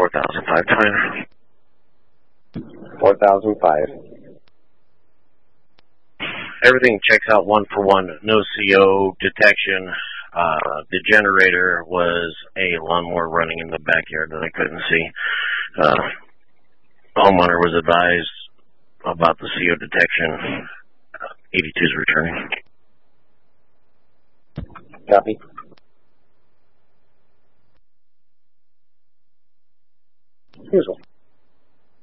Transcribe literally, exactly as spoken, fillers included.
four thousand five, Tyler. four thousand five. Everything checks out one for one. No C O detection. Uh, the generator was a lawnmower running in the backyard that I couldn't see. Uh, homeowner was advised about the C O detection. eighty-two is returning. Copy.